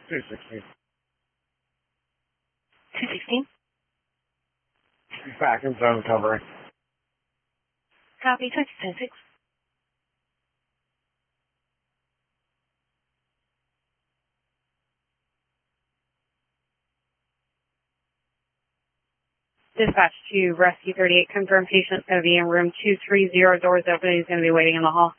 216. 216. Back in zone covering. Copy, 2010-6. Dispatch to Rescue 38, confirm patient going to be in room 230, doors open, he's going to be waiting in the hall.